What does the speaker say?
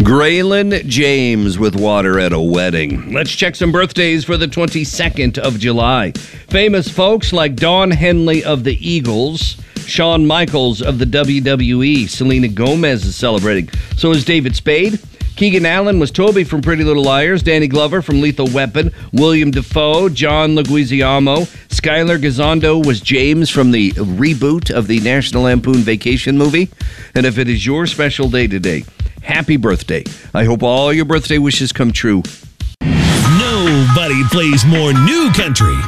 Graylin James with Water at a Wedding. Let's check some birthdays for the 22nd of July. Famous folks like Dawn Henley of the Eagles, Shawn Michaels of the WWE, Selena Gomez is celebrating. So is David Spade. Keegan Allen was Toby from Pretty Little Liars, Danny Glover from Lethal Weapon, William Dafoe, John Leguizamo, Skylar Gisondo was James from the reboot of the National Lampoon Vacation movie. And if it is your special day today, happy birthday. I hope all your birthday wishes come true. Nobody plays more new country